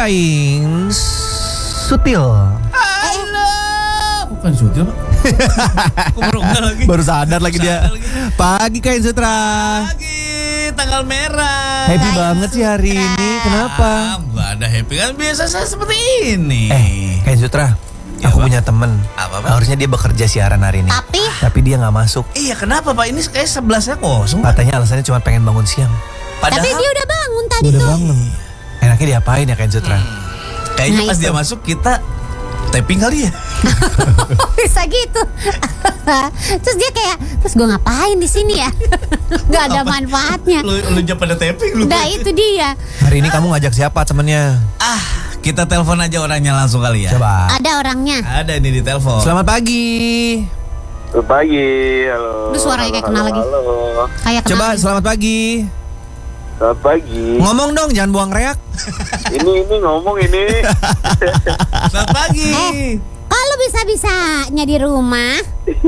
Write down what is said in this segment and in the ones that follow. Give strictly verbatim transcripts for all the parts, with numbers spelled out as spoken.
Kain Sutil. Halo. Bukan Sutil, Pak. Kok baru enggak lagi? Baru sadar lagi dia. Sadar lagi. Pagi Kain Sutra. Pagi, tanggal merah. Happy banget sih hari ini. Kenapa? Ah, Gak ada happy kan biasa saya seperti ini. Eh, Kain Sutra. Ya, Aku Pak. punya temen. Apa, Pak? Harusnya dia bekerja siaran hari ini. Tapi Tapi dia nggak masuk. Iya, kenapa Pak? Ini kayak sebelasnya kosong. Pak. Katanya alasannya cuma pengen bangun siang. Padahal tapi dia udah bangun tadi Udah tuh. bangun. Enaknya diapain ya Kain Sutra? kayaknya Nah, pas itu. dia masuk kita tapping kali ya. Bisa gitu. Terus dia kayak, terus gue ngapain di sini ya? Gak ada Apa? manfaatnya. Lu lu jangan pada tapping lu. Udah itu dia. Hari ini kamu ngajak siapa temennya? Ah, kita telepon aja orangnya langsung kali ya. Coba. Ada orangnya. Ada ini di telepon. Selamat pagi. Selamat pagi, halo. Aduh, suaranya kayak Halo, kenal lagi. Halo, Kayak kenal. Coba selamat pagi. selamat pagi. Ngomong dong, jangan buang reak. ini ini ngomong ini. Selamat pagi. Eh, kalau bisa-bisanya di rumah.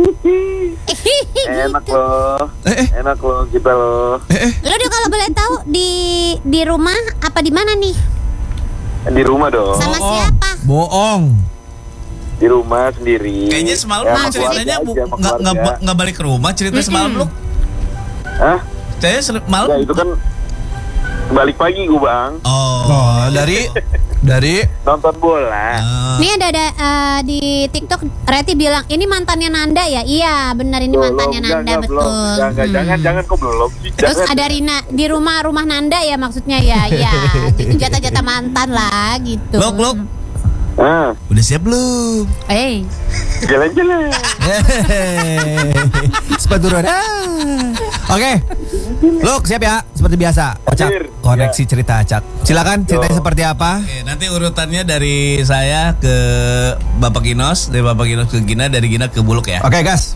Enak gitu. loh, Eh, eh, enak loh kita loh. eh, eh. Lo deh kalau boleh tahu di di rumah apa di mana nih? Di rumah dong, Sama Bohong. siapa? Bohong. di rumah sendiri. Kayaknya semalam Ya, lu sama ceritanya keluarga bu- aja, sama nggak nggak keluarga. nggak balik ke rumah cerita semalam lu. Hah? Kayaknya sel- Ya malam. itu kan balik pagi gue bang, Oh. Oh, dari dari nonton bola. Ah. Nih ada ada eh, di TikTok Reti bilang ini mantannya Nanda ya? Iya benar ini Belum, mantannya enggak, Nanda enggak, betul. belum. Enggak, enggak, Hmm. jangan jangan kok belum sih. Terus Jangan. ada Rina di rumah rumah Nanda ya maksudnya ya? Ya itu jatah-jatah mantan lah gitu. Lok, Lok. Ah, Udah siap belum? Eh jalan-jalan. sepatu roda. Oke. Look, siap ya, seperti biasa. Ocak, Hadir. koneksi Ya. cerita Acak. Silakan ceritanya Yo. seperti apa? Oke, nanti urutannya dari saya ke Bapak Ginos, dari Bapak Ginos ke Gina, dari Gina ke Buluk ya. Oke, gas.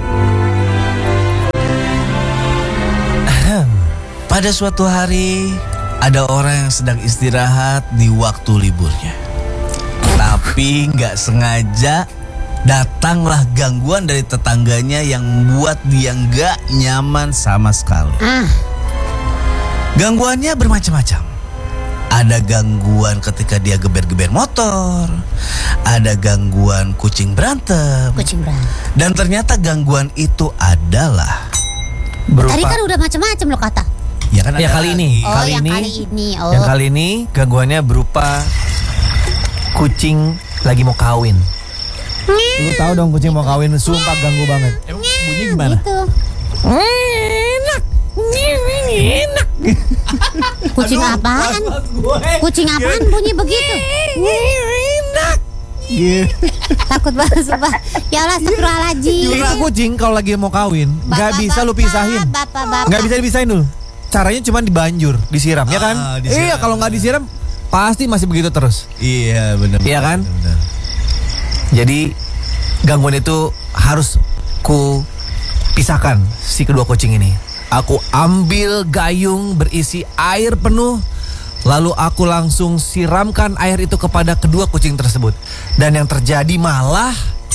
Pada suatu hari ada orang yang sedang istirahat di waktu liburnya. Tapi nggak sengaja datanglah gangguan dari tetangganya yang membuat dia nggak nyaman sama sekali. ah Gangguannya bermacam-macam. Ada gangguan ketika dia geber-geber motor, ada gangguan kucing berantem, kucing berantem. dan ternyata gangguan itu adalah Berupa. Tadi kan udah macam-macam lo kata. ya kan Ya, ada kali lagi. ini. Oh Kali yang ini- kali ini. Oh. Yang kali ini gangguannya berupa kucing lagi mau kawin. Lu tahu dong kucing mau kawin, sumpah ganggu banget. Emang bunyi gimana? Gitu. Enak. Enak. Kucing Aduh, apaan? maksud gue. Kucing apaan bunyi begitu? Enak. Iya. Takut banget sumpah. Ya Allah astagfirullahaladzim. Itu kucing kalau lagi mau kawin nggak bisa lu pisahin. Bapak-bapak. Nggak bisa dipisahin dulu. Caranya cuma dibanjur, disiram, ya kan? Ah, disiram. Iya, kalau nggak disiram pasti masih begitu terus. Iya benar. Iya kan? benar, benar. Jadi gangguan itu harus ku pisahkan si kedua kucing ini. Aku ambil gayung berisi air penuh, lalu aku langsung siramkan air itu kepada kedua kucing tersebut. Dan yang terjadi malah,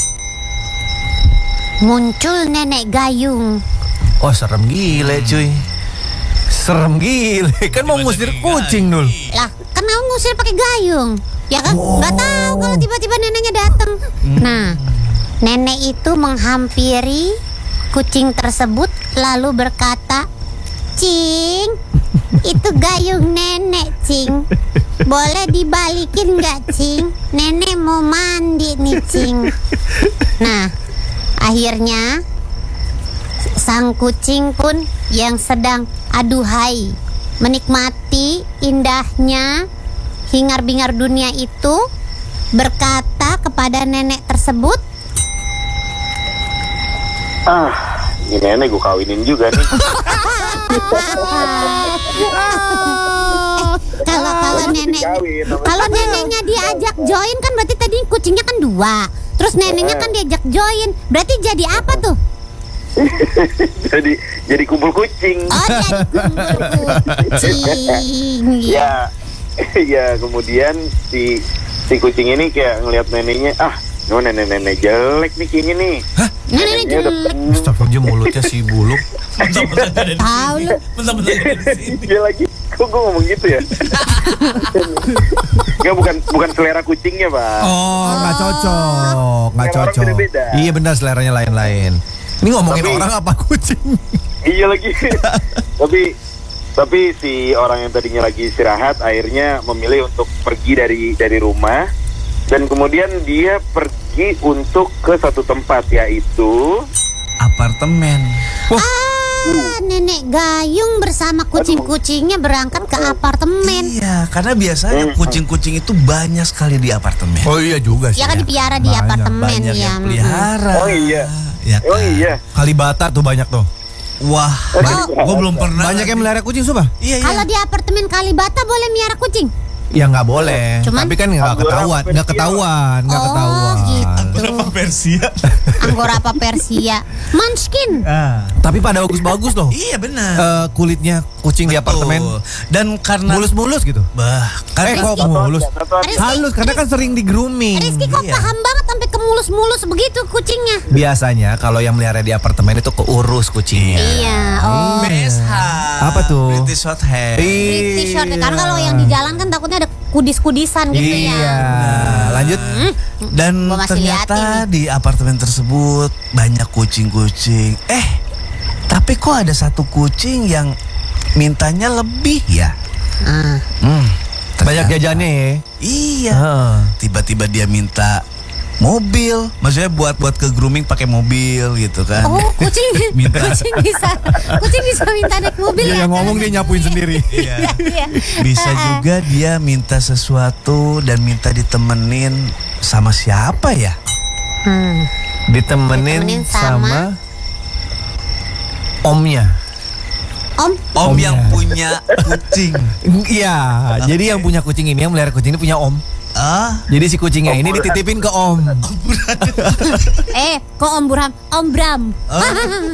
Muncul nenek gayung. oh serem gile cuy. Serem gile, kan mau ngusir kucing dulu. Lah, kan kamu ngusir pakai gayung. Ya kan? Oh. Nggak tahu kalau tiba-tiba neneknya datang. Nah, nenek itu menghampiri kucing tersebut lalu berkata, "Cing, itu gayung nenek, Cing. Boleh dibalikin nggak, Cing? Nenek mau mandi nih, Cing." Nah, akhirnya sang kucing pun yang sedang aduhai menikmati indahnya hingar-bingar dunia itu berkata kepada nenek tersebut, Ah, ini nenek gue kawinin juga nih. kalau kalau nenek Dikawin sama- kalau neneknya diajak join kan berarti tadi kucingnya kan dua, terus neneknya kan diajak join, berarti jadi apa tuh? jadi jadi kumpul kucing. Oh jadi kumpul kucing. Ya, ya kemudian si si kucing ini kayak ngelihat neneknya, ah, oh nenek-nenek jelek nih kayaknya nih. Nenek Neneknya udah jelek. Astagfirullah, mulutnya si buluk. Mentang-mentang ada di Tahu sini. lu. Mentang-mentang ada di sini. dia lagi Kok gue ngomong gitu ya? Enggak, bukan bukan selera kucingnya, Pak. Oh, nggak cocok, nggak Selera orang cocok. beda-beda. Iya benar, seleranya lain-lain. Ini ngomongin Tapi- orang apa kucing? Iya lagi. tapi tapi si orang yang tadinya lagi istirahat akhirnya memilih untuk pergi dari dari rumah, dan kemudian dia pergi untuk ke satu tempat, yaitu Apartemen. Ah, nenek Gayung bersama kucing-kucingnya berangkat ke apartemen. Iya, karena biasanya Hmm. kucing-kucing itu banyak sekali di apartemen. Oh iya juga sih. Ya kan dipiara di Banyak, apartemen Banyak ya. yang pelihara. Oh iya. Ya Oh kan? iya. Kalibata tuh banyak tuh. Wah, gue belum pernah. Banyak yang melihara kucing, Suba? Iya, iya. Kalau di apartemen Kalibata boleh miara kucing? Ya nggak boleh. Cuman- Tapi kan nggak Anggora ketahuan, apa nggak Persia? ketahuan, nggak Oh, ketahuan. gitu. Berapa Persia? Anggora apa Persia? Munchkin. Ah. Tapi pada bagus-bagus loh. Iya benar. Eh, kulitnya kucing di apartemen Betul. Dan karena mulus-mulus gitu. bah, kan Eh kok Satu mulus? aja, satu aja. Rizky, Halus karena kan sering di grooming. Rizky kok Iya. paham banget sampai ke mulus-mulus begitu kucingnya? Biasanya kalau yang melihara di apartemen itu keurus kucingnya. Iya, oh. B S H. Apa tuh? British Shorthair. Pretty short ya. Karena kalau yang di jalan kan takutnya ada kudis-kudisan gitu Iya. ya. Lanjut. Dan Gua masih ternyata liatin di apartemen tersebut banyak kucing-kucing. Eh, tapi kok ada satu kucing yang mintanya lebih ya? Ah. Hmm, Banyak ternyata- jajannya ya. Iya. Heeh. Tiba-tiba dia minta mobil, maksudnya buat buat ke grooming pakai mobil gitu kan? Oh, kucing Minta. kucing bisa kucing bisa minta naik mobil Dia ya. yang ngomong dia nyapuin sendiri. Iya. Iya. Bisa juga dia minta sesuatu dan minta ditemenin sama siapa ya? Hmm. Ditemenin, Ditemenin sama, sama omnya. Om, Om Omnya. yang punya kucing. Iya, jadi yang punya kucing ini, yang melihara kucing ini punya om. Ah, Jadi si kucingnya ini dititipin ke om. eh, kok Om Burham? Om Bram.